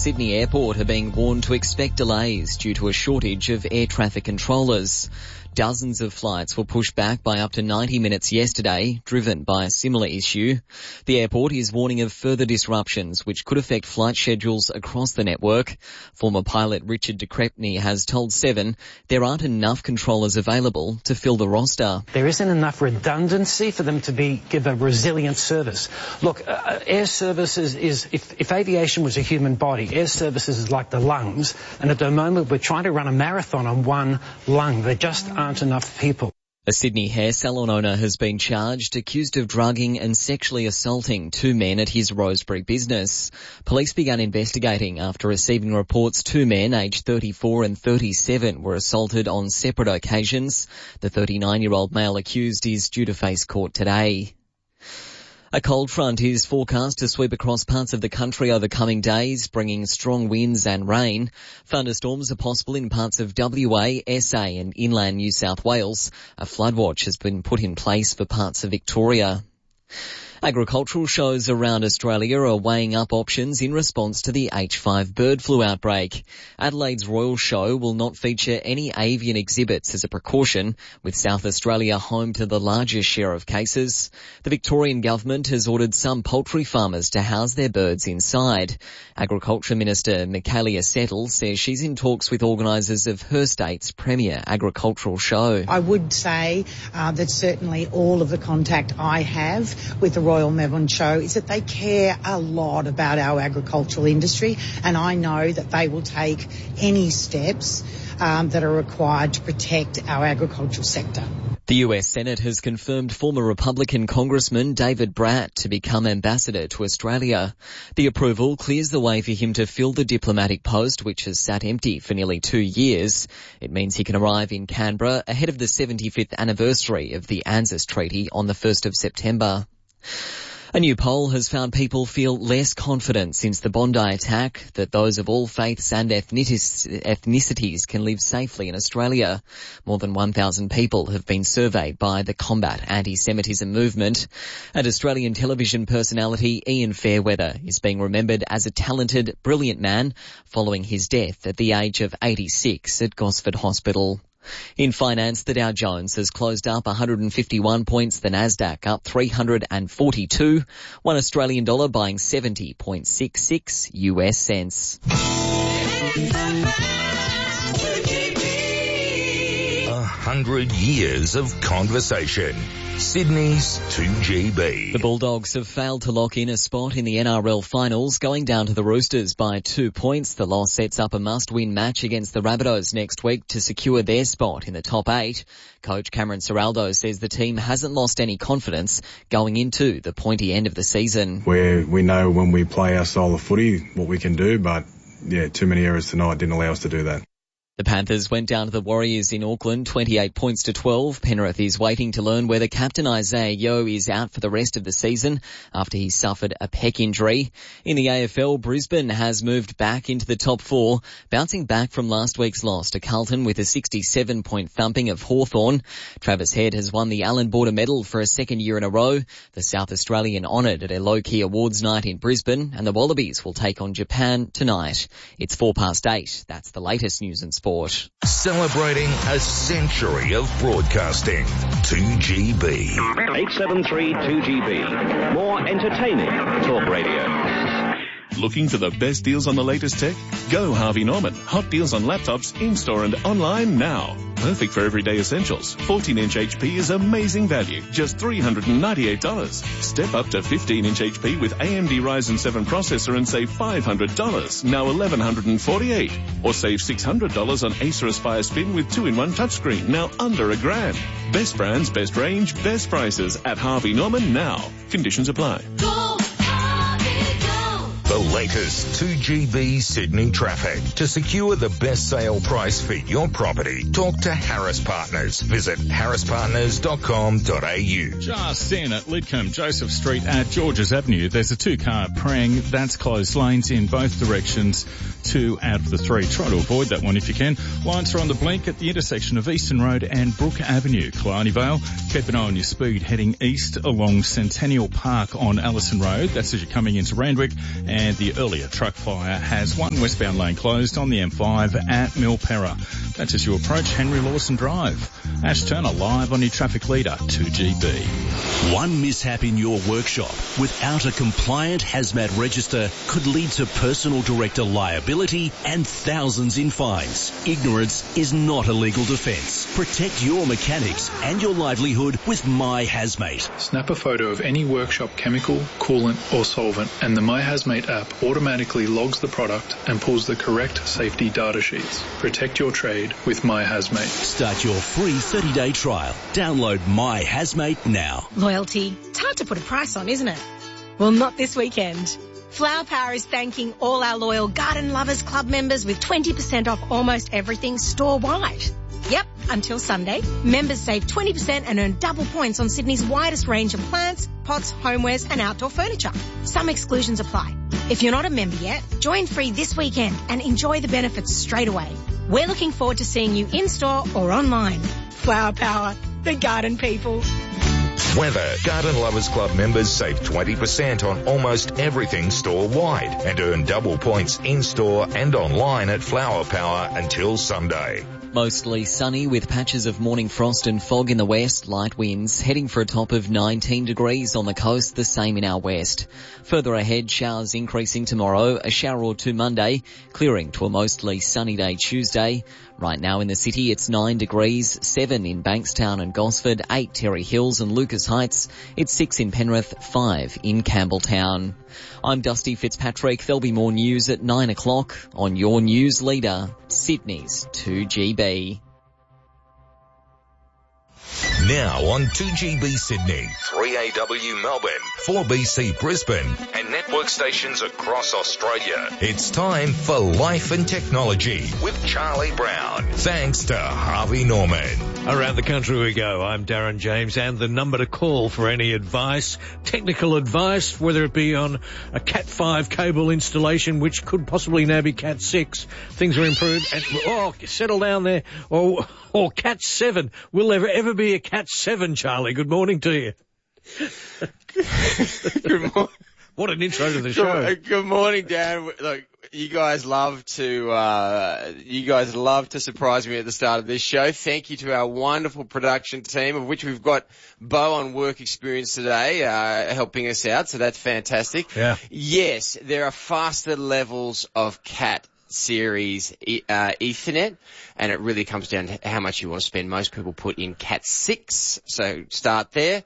Sydney Airport are being warned to expect delays due to a shortage of air traffic controllers. Dozens of flights were pushed back by up to 90 minutes yesterday, driven by a similar issue. The airport is warning of further disruptions which could affect flight schedules across the network. Former pilot Richard de Crespigny has told Seven there aren't enough controllers available to fill the roster. There isn't enough redundancy for them to give a resilient service. Look, air services is, if aviation was a human body, air services is like the lungs, and at the moment we're trying to run a marathon on one lung. There just aren't enough people. A Sydney hair salon owner has been charged, accused of drugging and sexually assaulting two men at his Rosebery business. Police began investigating after receiving reports two men aged 34 and 37 were assaulted on separate occasions. The 39-year-old male accused is due to face court today. A cold front is forecast to sweep across parts of the country over coming days, bringing strong winds and rain. Thunderstorms are possible in parts of WA, SA and inland New South Wales. A flood watch has been put in place for parts of Victoria. Agricultural shows around Australia are weighing up options in response to the H5 bird flu outbreak. Adelaide's Royal Show will not feature any avian exhibits as a precaution, with South Australia home to the largest share of cases. The Victorian government has ordered some poultry farmers to house their birds inside. Agriculture Minister Michaelia Settle says she's in talks with organisers of her state's premier agricultural show. I would say that certainly all of the contact I have with the Royal Melbourne Show is that they care a lot about our agricultural industry, and I know that they will take any steps that are required to protect our agricultural sector. The US Senate has confirmed former Republican Congressman David Bratt to become ambassador to Australia. The approval clears the way for him to fill the diplomatic post, which has sat empty for nearly 2 years. It means he can arrive in Canberra ahead of the 75th anniversary of the ANZUS Treaty on the 1st of September. A new poll has found people feel less confident since the Bondi attack that those of all faiths and ethnicities can live safely in Australia. More than 1,000 people have been surveyed by the Combat Anti-Semitism movement. And Australian television personality Ian Fairweather is being remembered as a talented, brilliant man following his death at the age of 86 at Gosford Hospital. In finance, the Dow Jones has closed up 151 points, the Nasdaq up 342, one Australian dollar buying 70.66 US cents. 100 years of conversation. Sydney's 2GB. The Bulldogs have failed to lock in a spot in the NRL finals, going down to the Roosters by 2 points. The loss sets up a must-win match against the Rabbitohs next week to secure their spot in the top 8. Coach Cameron Ciraldo says the team hasn't lost any confidence going into the pointy end of the season. We know when we play our style of footy what we can do, but too many errors tonight didn't allow us to do that. The Panthers went down to the Warriors in Auckland, 28 points to 12. Penrith is waiting to learn whether captain Isaiah Yeo is out for the rest of the season after he suffered a pec injury. In the AFL, Brisbane has moved back into the top 4, bouncing back from last week's loss to Carlton with a 67-point thumping of Hawthorn. Travis Head has won the Allan Border Medal for a second year in a row. The South Australian honoured at a low-key awards night in Brisbane, and the Wallabies will take on Japan tonight. It's 8:04. That's the latest news and sport. Celebrating a century of broadcasting. 2GB. 873 2GB. More entertaining talk radio. Looking for the best deals on the latest tech? Go Harvey Norman. Hot deals on laptops, in-store and online now. Perfect for everyday essentials. 14-inch HP is amazing value, just $398. Step up to 15-inch HP with AMD Ryzen 7 processor and save $500, now $1,148. Or save $600 on Acer Aspire Spin with 2-in-1 touchscreen, now under $1,000. Best brands, best range, best prices at Harvey Norman now. Conditions apply. The latest 2GB Sydney traffic. To secure the best sale price for your property, talk to Harris Partners. Visit harrispartners.com.au. Just seen at Lidcombe Joseph Street at Georges Avenue. There's a 2-car prang that's closed lanes in both directions 2 out of the 3. Try to avoid that one if you can. Lines are on the blink at the intersection of Eastern Road and Brook Avenue, Killarney Vale. Keep an eye on your speed heading east along Centennial Park on Allison Road. That's as you're coming into Randwick. And the earlier truck fire has one westbound lane closed on the M5 at Milperra. That's as you approach Henry Lawson Drive. Ash Turner live on your traffic leader, 2GB. One mishap in your workshop without a compliant hazmat register could lead to personal director liability and thousands in fines. Ignorance is not a legal defence. Protect your mechanics and your livelihood with My Hazmate. Snap a photo of any workshop chemical, coolant or solvent and the My Hazmate app automatically logs the product and pulls the correct safety data sheets. Protect your trade with My Hazmate. Start your free 30-day trial. Download My Hazmate now. Loyalty. It's hard to put a price on, isn't it? Well, not this weekend. Flower Power is thanking all our loyal Garden Lovers Club members with 20% off almost everything store-wide. Yep, until Sunday, members save 20% and earn double points on Sydney's widest range of plants, pots, homewares and outdoor furniture. Some exclusions apply. If you're not a member yet, join free this weekend and enjoy the benefits straight away. We're looking forward to seeing you in-store or online. Flower Power, the garden people. Weather. Garden Lovers Club members save 20% on almost everything store-wide and earn double points in-store and online at Flower Power until Sunday. Mostly sunny with patches of morning frost and fog in the west, light winds, heading for a top of 19 degrees on the coast, the same in our west. Further ahead, showers increasing tomorrow, a shower or two Monday, clearing to a mostly sunny day Tuesday. Right now in the city, it's 9 degrees, 7 in Bankstown and Gosford, 8 Terry Hills and Lucas Heights. It's 6 in Penrith, 5 in Campbelltown. I'm Dusty Fitzpatrick. There'll be more news at 9 o'clock on your news leader, Sydney's 2GB. Now on 2GB Sydney, 3AW Melbourne, 4BC Brisbane and network stations across Australia. It's time for Life and Technology with Charlie Brown. Thanks to Harvey Norman. Around the country we go. I'm Darren James, and the number to call for any advice, technical advice, whether it be on a Cat 5 cable installation, which could possibly now be Cat 6. Things are improved. And, settle down there. Or Cat 7. Will there ever be a Cat 7, Charlie? Good morning to you. Good morning. What an intro to the show. Good morning, Dan. Look, you guys love to surprise me at the start of this show. Thank you to our wonderful production team, of which we've got Bo on work experience today, helping us out. So that's fantastic. Yeah. Yes, there are faster levels of Cat series Ethernet, and it really comes down to how much you want to spend. Most people put in Cat 6, so start there.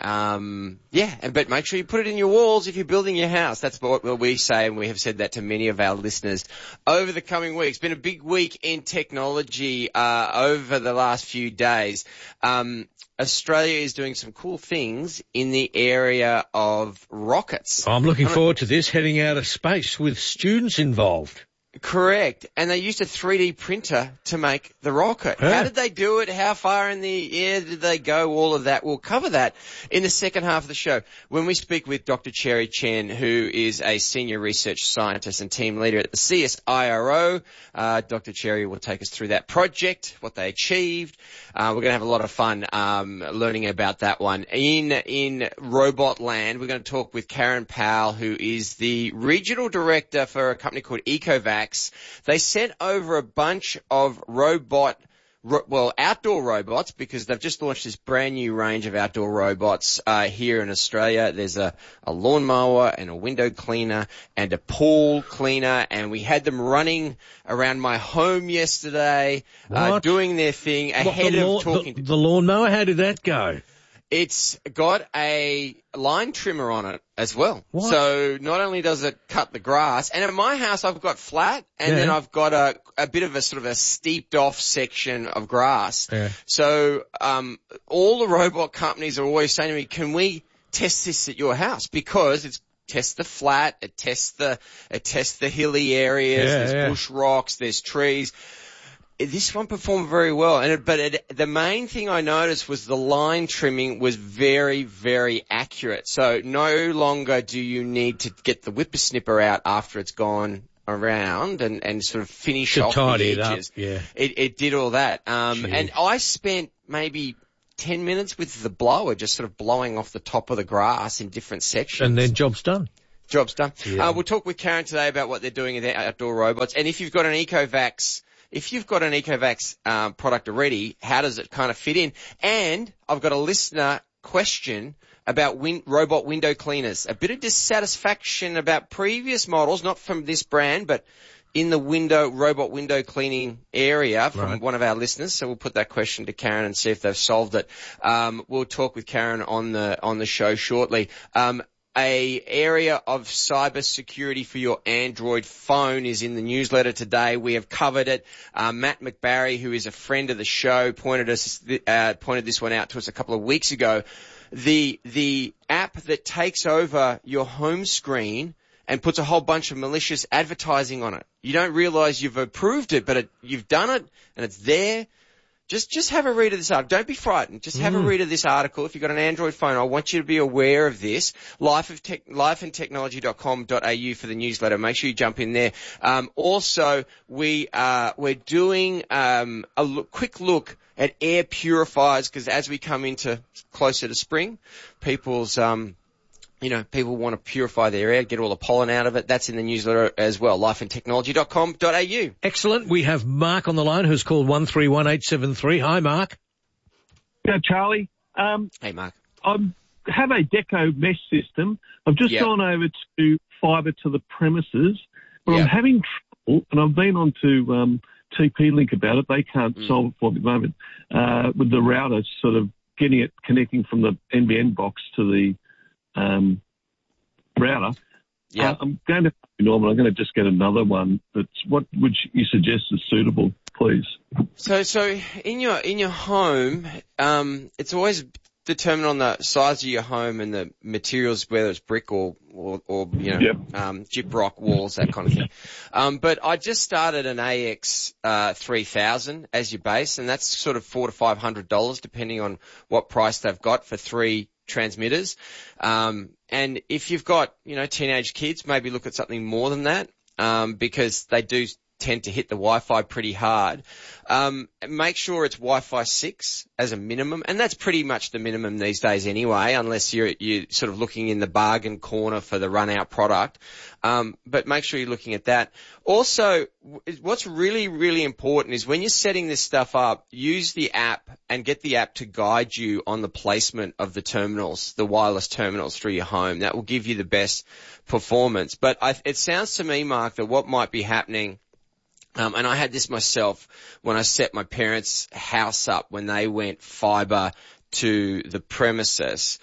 But make sure you put it in your walls if you're building your house. That's what we say, and we have said that to many of our listeners over the coming weeks. It's been a big week in technology over the last few days. Australia is doing some cool things in the area of rockets. I'm looking forward to this, heading out of space with students involved. Correct. And they used a 3D printer to make the rocket. Yeah. How did they do it? How far in the air did they go? All of that. We'll cover that in the second half of the show when we speak with Dr. Cherry Chen, who is a senior research scientist and team leader at the CSIRO. Dr. Cherry will take us through that project, what they achieved. We're going to have a lot of fun learning about that one. In Robot Land, we're going to talk with Karen Powell, who is the regional director for a company called Ecovac. They sent over a bunch of outdoor robots, because they've just launched this brand new range of outdoor robots here in Australia. There's a lawnmower and a window cleaner and a pool cleaner, and we had them running around my home yesterday, doing their thing ahead of talking. The lawnmower, how did that go? It's got a line trimmer on it as well. What? So not only does it cut the grass, and at my house I've got flat, and then I've got a bit of a sort of a steeped off section of grass. Yeah. So all the robot companies are always saying to me, can we test this at your house? Because it tests the flat, it tests the hilly areas, there's bush rocks, there's trees. This one performed very well, the main thing I noticed was the line trimming was very, very accurate. So no longer do you need to get the whippersnipper out after it's gone around and sort of finish to off tidy the edges. it up, It did all that. And I spent maybe 10 minutes with the blower just sort of blowing off the top of the grass in different sections. And then job's done. Job's done. Yeah. We'll talk with Karen today about what they're doing in their outdoor robots. And if you've got an EcoVax product already, how does it kind of fit in? And I've got a listener question about robot window cleaners. A bit of dissatisfaction about previous models, not from this brand, but in the robot window cleaning area from one of our listeners. So we'll put that question to Karen and see if they've solved it. We'll talk with Karen on the show shortly. A area of cyber security for your Android phone is in the newsletter today. We have covered it. Matt McBarry, who is a friend of the show, pointed this one out to us a couple of weeks ago. The app that takes over your home screen and puts a whole bunch of malicious advertising on it. You don't realize you've approved it, but you've done it and it's there. Just have a read of this article. Don't be frightened. Just have a read of this article. If you've got an Android phone, I want you to be aware of this. lifeandtechnology.com.au for the newsletter. Make sure you jump in there. Also, we're doing quick look at air purifiers because as we come into closer to spring, people's people want to purify their air, get all the pollen out of it. That's in the newsletter as well, lifeandtechnology.com.au. Excellent. We have Mark on the line who's called 131873. Hi, Mark. Yeah, Charlie. Hey, Mark. I have a Deco mesh system. I've just gone over to fibre to the premises, but I'm having trouble, and I've been on to TP-Link about it. They can't solve it for me at the moment, with the router sort of getting it connecting from the NBN box to the router. Yeah. I'm going to Norman. I'm going to just get another one. But what would you suggest is suitable, please? So in your home, it's always determined on the size of your home and the materials, whether it's brick or gyprock walls, that kind of thing. But I just started an AX 3000 as your base, and that's sort of $400 to $500 depending on what price they've got for 3 transmitters. And if you've got, teenage kids, maybe look at something more than that, because they do tend to hit the Wi-Fi pretty hard. Make sure it's Wi-Fi 6 as a minimum, and that's pretty much the minimum these days anyway, unless you're sort of looking in the bargain corner for the run-out product. But make sure you're looking at that. Also, what's really, really important is when you're setting this stuff up, use the app and get the app to guide you on the placement of the terminals, the wireless terminals through your home. That will give you the best performance. But it sounds to me, Mark, that what might be happening, and I had this myself when I set my parents' house up when they went fibre to the premises,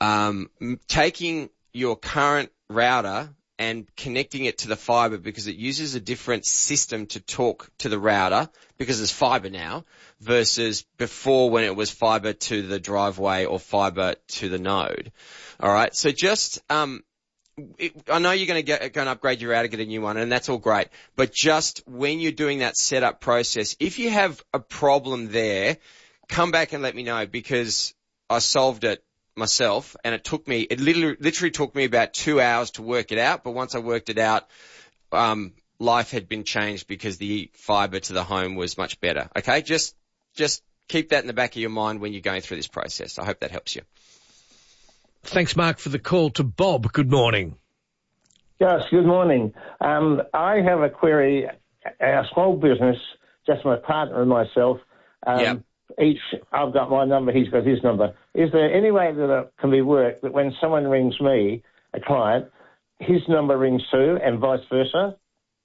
taking your current router and connecting it to the fibre because it uses a different system to talk to the router because it's fibre now versus before when it was fibre to the driveway or fibre to the node. All right. So just, I know you're going to upgrade your router, get a new one, and that's all great. But just when you're doing that setup process, if you have a problem there, come back and let me know because I solved it myself, and it literally took me about 2 hours to work it out. But once I worked it out, life had been changed because the fibre to the home was much better. Okay, just keep that in the back of your mind when you're going through this process. I hope that helps you. Thanks, Mark, for the call to Bob. Good morning. Yes, good morning. I have a query. Our small business, just my partner and myself, each, I've got my number, he's got his number. Is there any way that it can be worked that when someone rings me, a client, his number rings too and vice versa?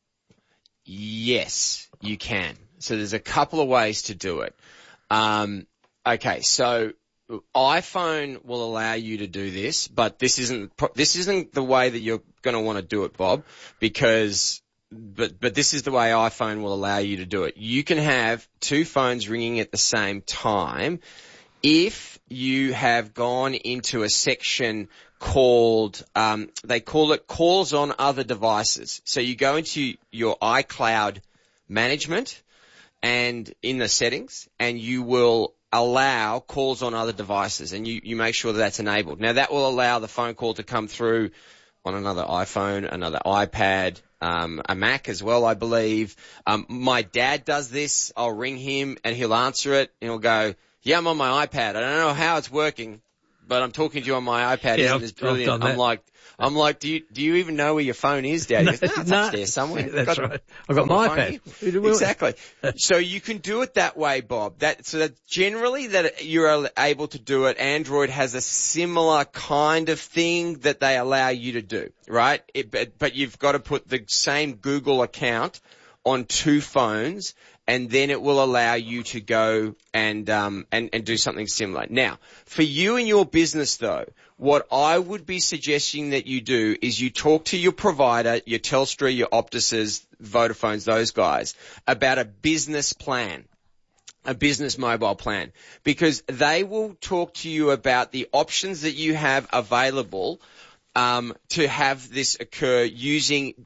Yes, you can. So there's a couple of ways to do it. Okay, so iPhone will allow you to do this, but this isn't the way that you're going to want to do it, Bob, because but this is the way iPhone will allow you to do it. You can have 2 phones ringing at the same time if you have gone into a section called, they call it calls on other devices. So you go into your iCloud management and in the settings, and you will allow calls on other devices, and you make sure that that's enabled. Now that will allow the phone call to come through on another iPhone, another iPad, a Mac as well, I believe. My dad does this. I'll ring him and he'll answer it and he'll go, yeah, I'm on my iPad. I don't know how it's working, but I'm talking to you on my iPad. Yeah, Isn't this brilliant? I'm like, do you even know where your phone is, Dad? He goes, no, it's upstairs somewhere. That's right. I've got my iPad. Exactly. So you can do it that way, Bob. So that generally that you're able to do it. Android has a similar kind of thing that they allow you to do, right? But you've got to put the same Google account on 2 phones, and then it will allow you to go and do something similar. Now, for you and your business though, what I would be suggesting that you do is you talk to your provider, your Telstra, your Optuses, Vodafones, those guys, about a business plan, a business mobile plan, because they will talk to you about the options that you have available to have this occur using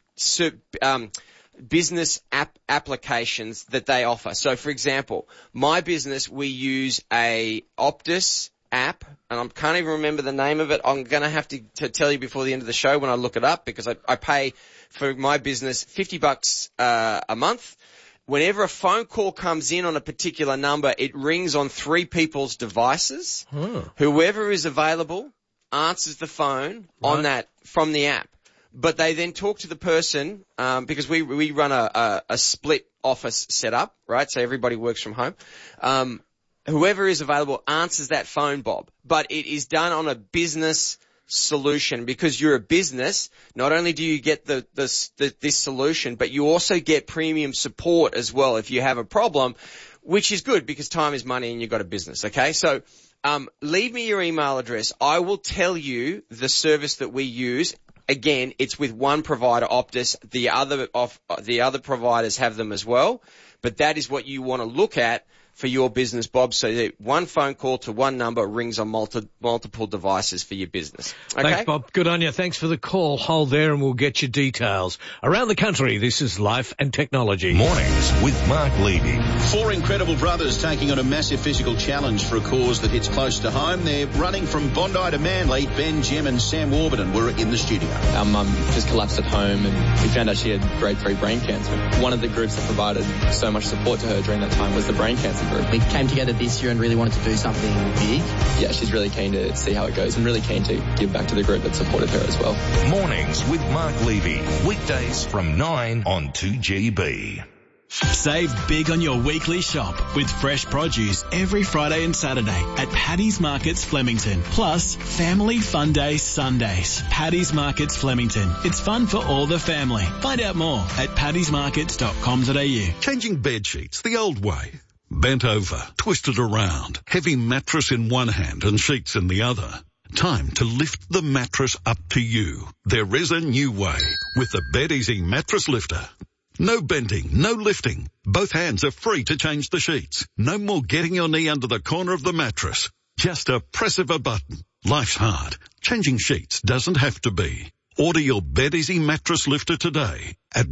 business applications that they offer. So, for example, my business, we use a Optus app, and I can't even remember the name of it. I'm going to have to tell you before the end of the show when I look it up, because I pay for my business $50 a month. Whenever a phone call comes in on a particular number, it rings on 3 people's devices. Whoever is available answers the phone on that from the app. But they then talk to the person, because we run a split office setup, right? So everybody works from home. Whoever is available answers that phone, Bob. But it is done on a business solution, because you're a business. Not only do you get this solution, but you also get premium support as well if you have a problem, which is good because time is money and you've got a business. Okay. So, leave me your email address. I will tell you the service that we use. Again, it's with one provider, Optus. The other providers have them as well, but that is what you want to look at for your business, Bob, so that one phone call to one number rings on multiple devices for your business. Okay? Thanks, Bob. Good on you. Thanks for the call. Hold there and we'll get you details. Around the country, this is Life and Technology. Mornings with Mark Levy. 4 incredible brothers taking on a massive physical challenge for a cause that hits close to home. They're running from Bondi to Manly. Ben Jem and Sam Warburton were in the studio. Our mum just collapsed at home and we found out she had grade 3 brain cancer. One of the groups that provided so much support to her during that time was the brain cancer group. We came together this year and really wanted to do something big. Yeah, she's really keen to see how it goes and really keen to give back to the group that supported her as well. Mornings with Mark Levy. Weekdays from 9 on 2GB. Save big on your weekly shop with fresh produce every Friday and Saturday at Paddy's Markets Flemington. Plus, Family Fun Day Sundays. Paddy's Markets Flemington. It's fun for all the family. Find out more at paddysmarkets.com.au. Changing bed sheets the old way. Bent over, twisted around, heavy mattress in one hand and sheets in the other. Time to lift the mattress up to you. There is a new way with the BedEasy Mattress Lifter. No bending, no lifting. Both hands are free to change the sheets. No more getting your knee under the corner of the mattress. Just a press of a button. Life's hard. Changing sheets doesn't have to be. Order your BedEasy Mattress Lifter today at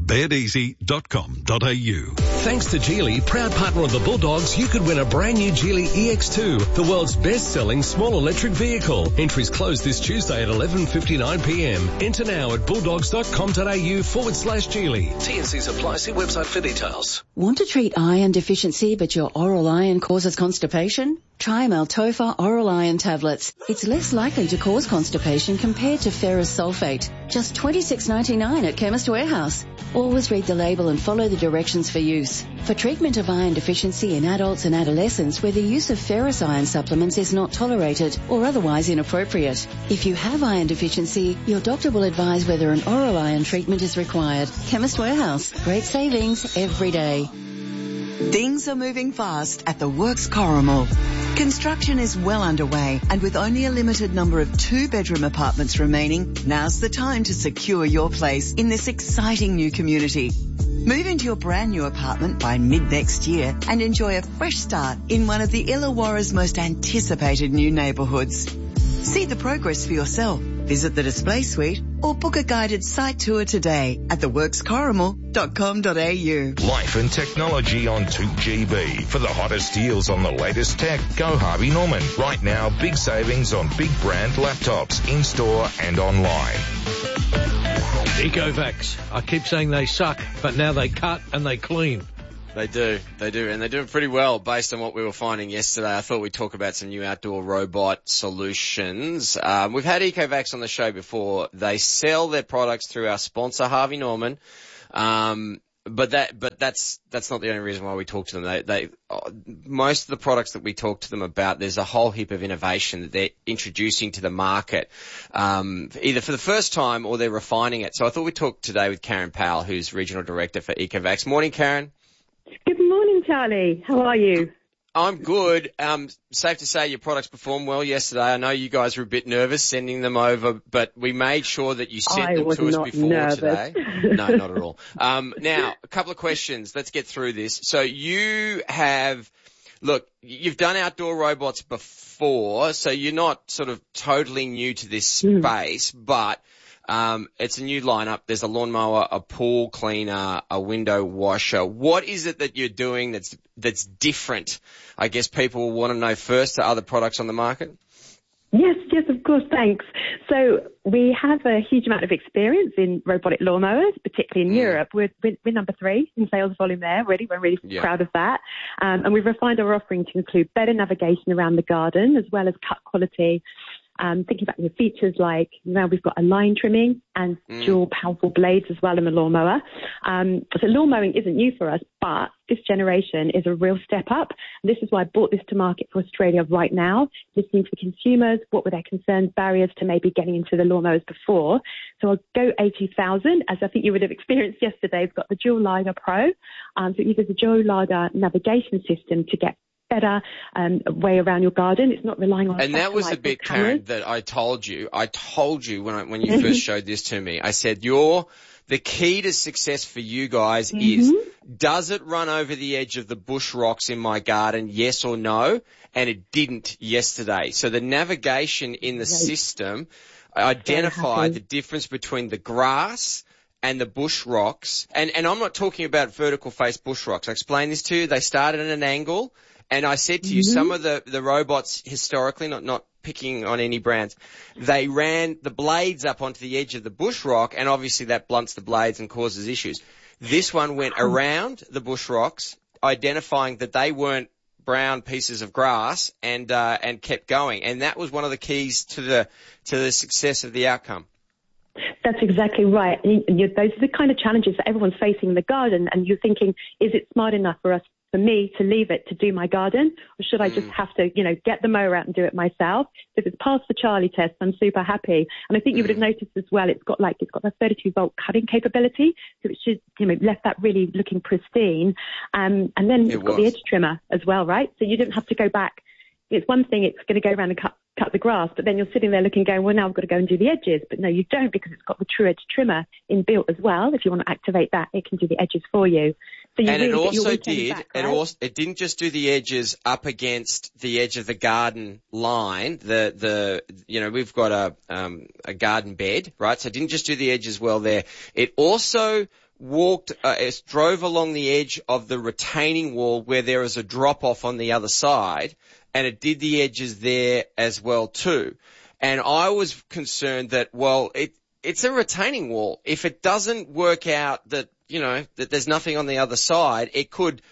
bedeasy.com.au. Thanks to Geely, proud partner of the Bulldogs, you could win a brand new Geely EX2, the world's best-selling small electric vehicle. Entries close this Tuesday at 11:59 p.m. Enter now at bulldogs.com.au/Geely. T&Cs apply. See website for details. Want to treat iron deficiency but your oral iron causes constipation? Try Maltopha Oral Iron Tablets. It's less likely to cause constipation compared to ferrous sulfate. Just $26.99 at Chemist Warehouse. Always read the label and follow the directions for use. For treatment of iron deficiency in adults and adolescents where the use of ferrous iron supplements is not tolerated or otherwise inappropriate. If you have iron deficiency, your doctor will advise whether an oral iron treatment is required. Chemist Warehouse. Great savings every day. Things are moving fast at the Works Corrimal. Construction is well underway, and with only a limited number of 2-bedroom apartments remaining, now's the time to secure your place in this exciting new community. Move into your brand new apartment by mid-next year and enjoy a fresh start in one of the Illawarra's most anticipated new neighbourhoods. See the progress for yourself. Visit the display suite or book a guided site tour today at theworkscorrimal.com.au. Life and Technology on 2GB. For the hottest deals on the latest tech, go Harvey Norman. Right now, big savings on big brand laptops in-store and online. Ecovacs. I keep saying they suck, but now they cut and they clean. They do, and they're doing pretty well based on what we were finding yesterday. I thought we'd talk about some new outdoor robot solutions. We've had Ecovacs on the show before. They sell their products through our sponsor, Harvey Norman. But that's not the only reason why we talk to them. Most of the products that we talk to them about, there's a whole heap of innovation that they're introducing to the market, either for the first time or they're refining it. So I thought we'd talk today with Karen Powell, who's Regional Director for Ecovacs. Morning, Karen. Good morning, Charlie. How are you? I'm good. Safe to say your products performed well yesterday. I know you guys were a bit nervous sending them over, but we made sure that you sent them to us before nervous. Today. No, not at all. Now, a couple of questions. Let's get through this. So you've done outdoor robots before, so you're not sort of totally new to this space, but it's a new lineup. There's a lawnmower, a pool cleaner, a window washer. What is it that you're doing that's different? I guess people will want to know first to other products on the market. Yes, of course, thanks. So we have a huge amount of experience in robotic lawnmowers, particularly in Europe. We're number 3 in sales volume there, really. We're really proud of that. And we've refined our offering to include better navigation around the garden as well as cut quality. Thinking about the features like now we've got a line trimming and dual powerful blades as well in the lawnmower. So lawn mowing isn't new for us, but this generation is a real step up. And this is why I brought this to market for Australia right now, listening to consumers, what were their concerns, barriers to maybe getting into the lawnmowers before. So our Go 80,000, as I think you would have experienced yesterday, has got the Dual LiDAR Pro. So it uses the Dual LiDAR navigation system to get better way around your garden. It's not relying on. And that was the bit, Karen, that I told you when you first showed this to me. I said the key to success for you guys is, does it run over the edge of the bush rocks in my garden? Yes or no? And it didn't yesterday. So the navigation in the system identified the difference between the grass and the bush rocks. And I'm not talking about vertical face bush rocks. I explained this to you. They started at an angle. And I said to you, some of the robots historically, not picking on any brands, they ran the blades up onto the edge of the bush rock, and obviously that blunts the blades and causes issues. This one went around the bush rocks, identifying that they weren't brown pieces of grass, and kept going. And that was one of the keys to the success of the outcome. That's exactly right. Those are the kind of challenges that everyone's facing in the garden, and you're thinking, is it smart enough for me to leave it to do my garden, or should I just have to, get the mower out and do it myself? So if it's passed the Charlie test, I'm super happy. And I think you would have noticed as well, it's got the 32-volt cutting capability, so it should, left that really looking pristine. And then it's got the edge trimmer as well, right? So you didn't have to go back. It's one thing, it's going to go around and cut the grass, but then you're sitting there looking, going, well, now I've got to go and do the edges. But no, you don't, because it's got the true edge trimmer inbuilt as well. If you want to activate that, it can do the edges for you. So and it also did, it didn't just do the edges up against the edge of the garden line. We've got a garden bed, right? So it didn't just do the edges well there. It also it drove along the edge of the retaining wall where there is a drop off on the other side, and it did the edges there as well too. And I was concerned that, it's a retaining wall. If it doesn't work out that there's nothing on the other side, it could,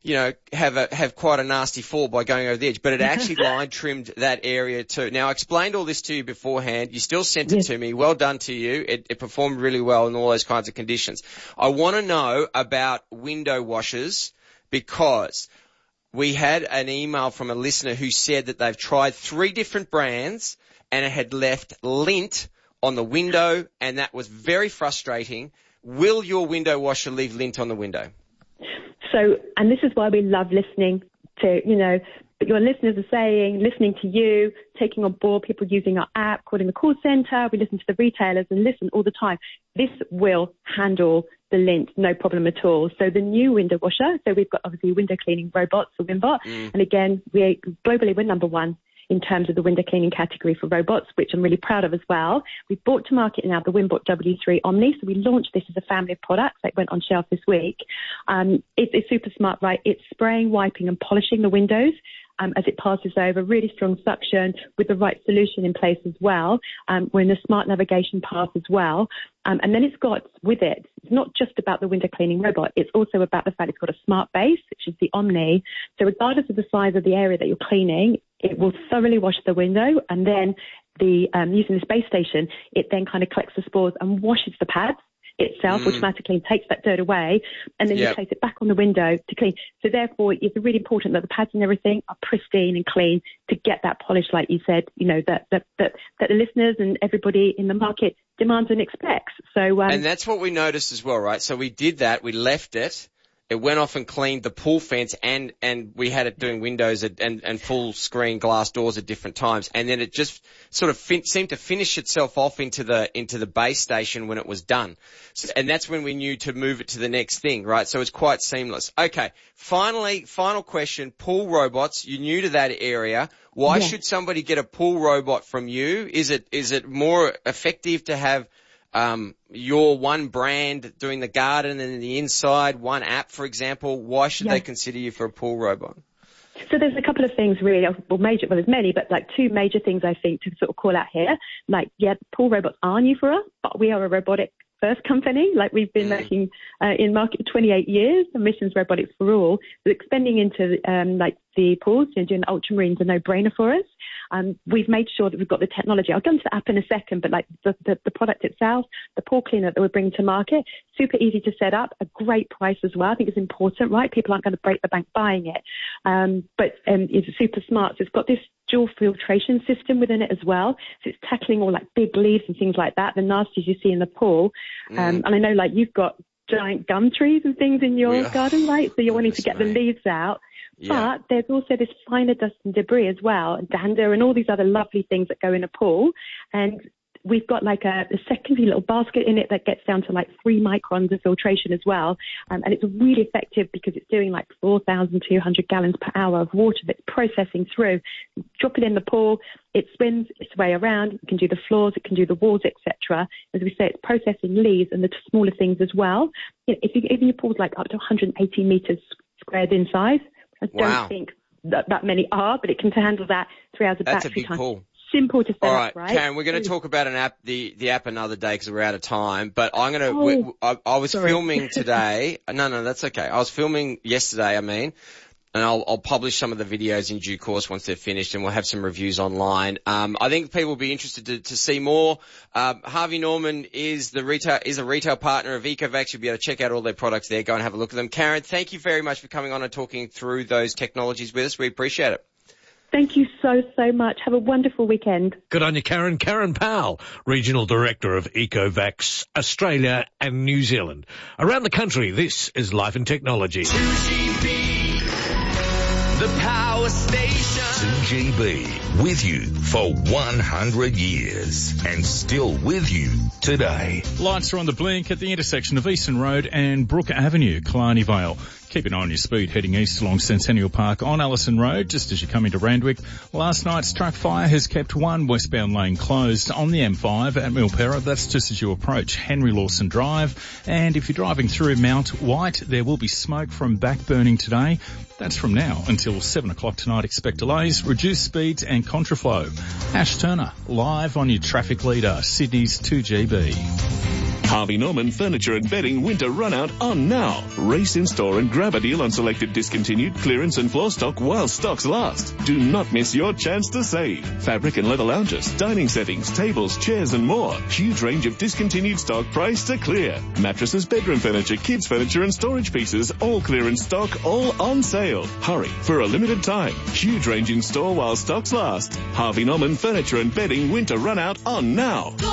have quite a nasty fall by going over the edge. But it actually line trimmed that area too. Now, I explained all this to you beforehand. You still sent it to me. Well done to you. It performed really well in all those kinds of conditions. I want to know about window washers, because we had an email from a listener who said that they've tried 3 different brands and it had left lint on the window, and that was very frustrating. Will your window washer leave lint on the window? So, and this is why we love listening to, but your listeners are saying, listening to you, taking on board people using our app, calling the call center. We listen to the retailers and listen all the time. This will handle the lint, no problem at all. So the new window washer, so we've got obviously window cleaning robots, so Wimbot, and again, globally we're number 1 in terms of the window cleaning category for robots, which I'm really proud of as well. We've brought to market now the Wimbot W3 Omni, so we launched this as a family of products that went on shelf this week. It's super smart, right? It's spraying, wiping and polishing the windows as it passes over, really strong suction with the right solution in place as well. We're in the smart navigation path as well. And then it's got with it, it's not just about the window cleaning robot, it's also about the fact it's got a smart base, which is the Omni. So regardless of the size of the area that you're cleaning, it will thoroughly wash the window, and then using this base station, it then kind of collects the spores and washes the pads itself automatically and takes that dirt away, and then you place it back on the window to clean. So therefore, it's really important that the pads and everything are pristine and clean to get that polish, like you said, that the listeners and everybody in the market demands and expects. So and that's what we noticed as well, right? So we did that. We left it. It went off and cleaned the pool fence, and we had it doing windows and full screen glass doors at different times. And then it just sort of seemed to finish itself off into the base station when it was done. So, and that's when we knew to move it to the next thing, right? So it's quite seamless. Okay. Final question. Pool robots. You're new to that area. Why should somebody get a pool robot from you? Is it more effective to have your one brand doing the garden and the inside, one app, for example? Why should they consider you for a pool robot? So there's a couple of things really, there's many, but like two major things I think to sort of call out here. Like, pool robots are new for us, but we are a robotic first company. Like, we've been working in market for 28 years, Emissions Robotics for All. So expanding into the pools and doing the ultramarine is a no-brainer for us. We've made sure that we've got the technology. I'll go into the app in a second, but like the product itself, the pool cleaner that we're bringing to market, super easy to set up, a great price as well. I think it's important, right? People aren't going to break the bank buying it. But it's super smart. So it's got this dual filtration system within it as well. So it's tackling all like big leaves and things like that, the nasties you see in the pool. And I know like you've got giant gum trees and things in your garden, right? So you're wanting to get the leaves out. Yeah. But there's also this finer dust and debris as well, dander and all these other lovely things that go in a pool. And we've got like a secondary little basket in it that gets down to like 3 microns of filtration as well. And it's really effective because it's doing like 4,200 gallons per hour of water that's processing through. Drop it in the pool, it spins its way around. It can do the floors, it can do the walls, etc. As we say, it's processing leaves and the smaller things as well. If your pool's like up to 180 meters squared in size, I don't think that many are, but it can handle that 3 hours of battery time. That's a big pool. Simple to set All up, right? Karen, we're going to talk about an app, the app another day because we're out of time. But I'm going to. I was filming today. No, that's okay. I was filming yesterday. And I'll publish some of the videos in due course once they're finished, and we'll have some reviews online. I think people will be interested to see more. Harvey Norman is a retail partner of Ecovacs. You'll be able to check out all their products there. Go and have a look at them. Karen, thank you very much for coming on and talking through those technologies with us. We appreciate it. Thank you so much. Have a wonderful weekend. Good on you, Karen. Karen Powell, Regional Director of Ecovacs, Australia and New Zealand. Around the country, this is Life and Technology. 2GB, the power station. 2GB, with you for 100 years and still with you today. Lights are on the blink at the intersection of Eastern Road and Brook Avenue, Killarney Vale. Keep an eye on your speed heading east along Centennial Park on Allison Road, just as you come into Randwick. Last night's truck fire has kept one westbound lane closed on the M5 at Milperra. That's just as you approach Henry Lawson Drive. And if you're driving through Mount White, there will be smoke from back burning today. That's from now until 7 o'clock tonight. Expect delays, reduced speeds and contraflow. Ash Turner, live on your traffic leader, Sydney's 2GB. Harvey Norman Furniture and Bedding Winter Runout on now. Race in store and grab a deal on selected discontinued clearance and floor stock while stocks last. Do not miss your chance to save. Fabric and leather lounges, dining settings, tables, chairs and more. Huge range of discontinued stock priced to clear. Mattresses, bedroom furniture, kids furniture and storage pieces, all clearance stock, all on sale. Hurry for a limited time. Huge range in store while stocks last. Harvey Norman Furniture and Bedding Winter Runout on now.